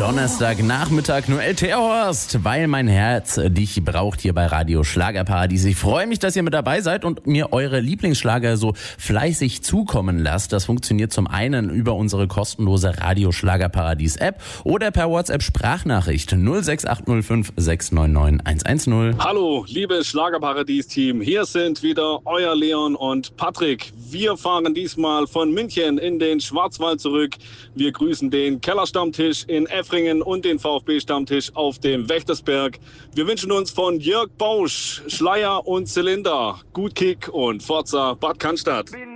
Donnerstagnachmittag, Noel Terhorst, weil mein Herz dich braucht hier bei Radio Schlagerparadies. Ich freue mich, dass ihr mit dabei seid und mir eure Lieblingsschlager so fleißig zukommen lasst. Das funktioniert zum einen über unsere kostenlose Radio Schlagerparadies App oder per WhatsApp Sprachnachricht 06805 699 110. Hallo, liebes Schlagerparadies-Team. Hier sind wieder euer Leon und Patrick. Wir fahren diesmal von München in den Schwarzwald zurück. Wir grüßen den Kellerstammtisch in Effringen und den VfB-Stammtisch auf dem Wächtersberg. Wir wünschen uns von Jörg Bausch, Schleier und Zylinder gut Kick und Forza Bad Cannstatt.